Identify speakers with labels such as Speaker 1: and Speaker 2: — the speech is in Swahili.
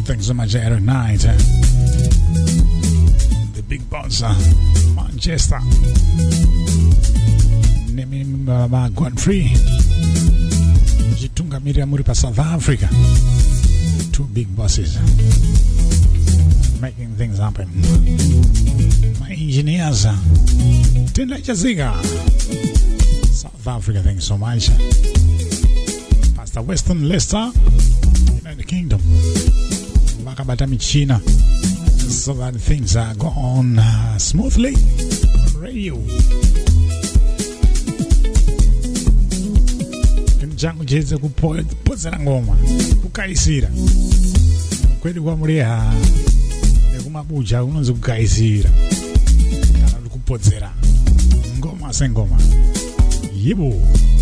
Speaker 1: Thanks so much every night. The Big Boss, Manchester. Nemi Gwan Free. Jitunga Miriam Muripa, South Africa. Two big bosses making things happen. My engineers, Tinda Jaziga, South Africa, thanks so much. Pastor Weston Leicester, United Kingdom. Makabatami China, so that things go on smoothly on radio. Jangu jeze kupozera ngoma kukaisira kweli kwa muliha nekumabuja unonze kukaisira kana kupozera ngoma sengoma yibo